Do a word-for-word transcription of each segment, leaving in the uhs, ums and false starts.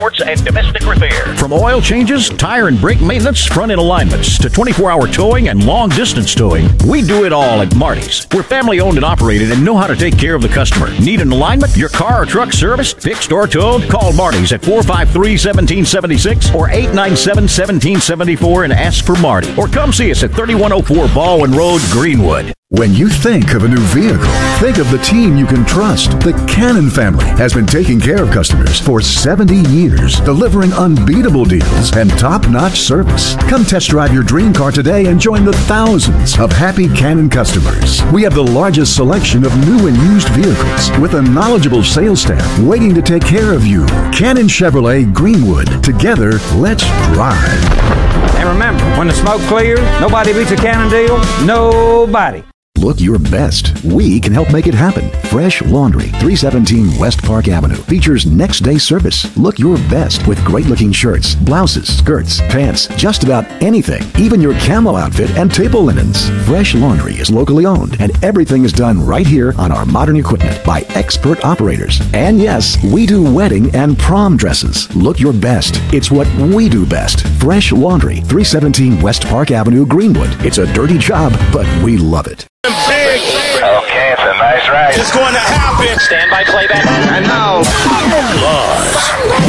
and domestic repair. From oil changes, tire and brake maintenance, front-end alignments, to twenty-four hour towing and long-distance towing, we do it all at Marty's. We're family-owned and operated and know how to take care of the customer. Need an alignment, your car or truck serviced, fixed, or towed? Call Marty's at four five three, one seven seven six or eight nine seven, one seven seven four and ask for Marty. Or come see us at thirty-one oh four Baldwin Road, Greenwood. When you think of a new vehicle, think of the team you can trust. The Cannon family has been taking care of customers for seventy years, delivering unbeatable deals and top-notch service. Come test drive your dream car today and join the thousands of happy Cannon customers. We have the largest selection of new and used vehicles with a knowledgeable sales staff waiting to take care of you. Cannon Chevrolet Greenwood. Together, let's drive. And remember, when the smoke clears, nobody beats a Cannon deal. Nobody. Look your best. We can help make it happen. Fresh Laundry, three seventeen West Park Avenue, features next day service. Look your best with great looking shirts, blouses, skirts, pants, just about anything, even your camo outfit and table linens. Fresh Laundry is locally owned and everything is done right here on our modern equipment by expert operators. And yes, we do wedding and prom dresses. Look your best. It's what we do best. Fresh Laundry, three seventeen West Park Avenue, Greenwood. It's a dirty job, but we love it. Big. Okay, it's a nice ride. It's going to happen. Stand by playback. And now, Lars.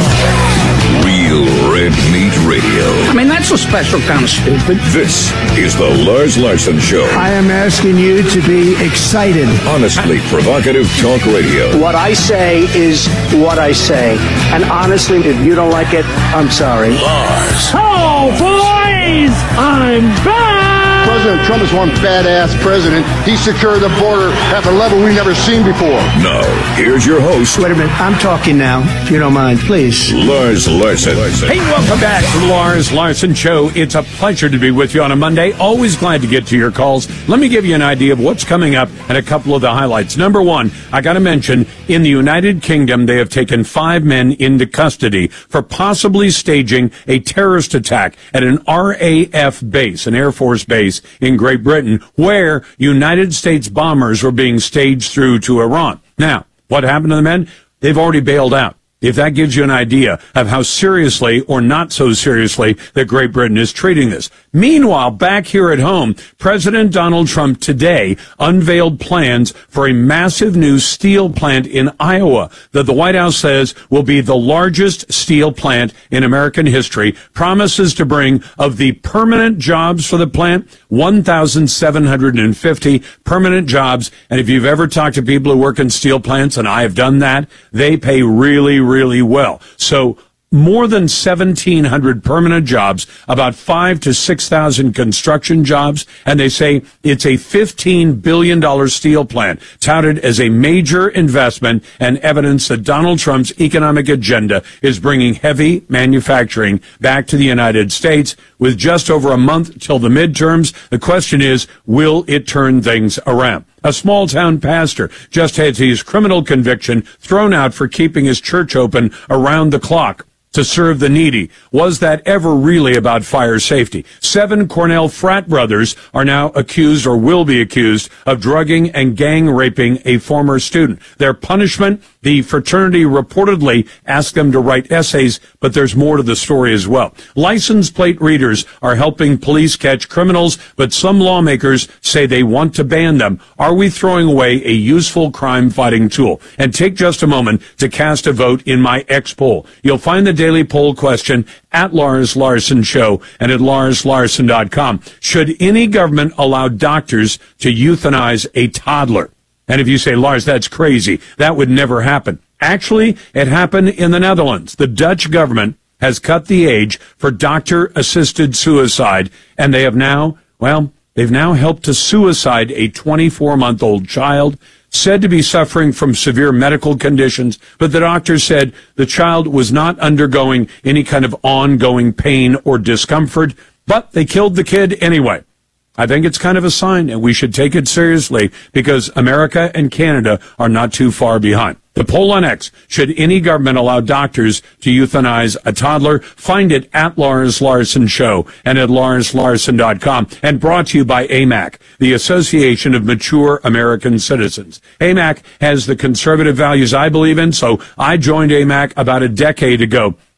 Real Red Meat Radio. I mean, that's a special kind of stupid. This is the Lars Larson Show. I am asking you to be excited. Honestly provocative talk radio. What I say is what I say. And honestly, if you don't like it, I'm sorry. Lars. Oh, boys! I'm back! President Trump is one badass president. He secured the border at a level we've never seen before. Now, here's your host. Wait a minute. I'm talking now, if you don't mind, please. Lars Larson. Hey, welcome back to the Lars Larson Show. It's a pleasure to be with you on a Monday. Always glad to get to your calls. Let me give you an idea of what's coming up and a couple of the highlights. Number one, I got to mention, in the United Kingdom, they have taken five men into custody for possibly staging a terrorist attack at an R A F base, an Air Force base in Great Britain, where United States bombers were being staged through to Iran. Now, what happened to the men? They've already bailed out. If that gives you an idea of how seriously or not so seriously that Great Britain is treating this. Meanwhile, back here at home, President Donald Trump today unveiled plans for a massive new steel plant in Iowa that the White House says will be the largest steel plant in American history, promises to bring, of the permanent jobs for the plant, one thousand seven hundred fifty permanent jobs. And if you've ever talked to people who work in steel plants, and I have done that, they pay really, really really well. So more than seventeen hundred permanent jobs, about five to six thousand construction jobs, and they say it's a fifteen billion dollars steel plant, touted as a major investment and evidence that Donald Trump's economic agenda is bringing heavy manufacturing back to the United States. With just over a month till the midterms, the question is, will it turn things around? A small-town pastor just had his criminal conviction thrown out for keeping his church open around the clock to serve the needy. Was that ever really about fire safety? Seven Cornell frat brothers are now accused, or will be accused, of drugging and gang raping a former student. Their punishment, the fraternity reportedly asked them to write essays, but there's more to the story as well. License plate readers are helping police catch criminals, but some lawmakers say they want to ban them. Are we throwing away a useful crime-fighting tool? And take just a moment to cast a vote in my X poll. You'll find the daily poll question at Lars Larson Show and at lars larson dot com. Should any government allow doctors to euthanize a toddler? And if you say, Lars, that's crazy, that would never happen. Actually, it happened in the Netherlands. The Dutch government has cut the age for doctor-assisted suicide, and they have now, well, they've now helped to suicide a twenty-four-month-old child, said to be suffering from severe medical conditions, but the doctor said the child was not undergoing any kind of ongoing pain or discomfort, but they killed the kid anyway. I think it's kind of a sign, and we should take it seriously, because America and Canada are not too far behind. The poll on X, should any government allow doctors to euthanize a toddler? Find it at Lars Larson Show and at lars larson dot com. And brought to you by A M A C, the Association of Mature American Citizens. A M A C has the conservative values I believe in, so I joined A M A C about a decade ago.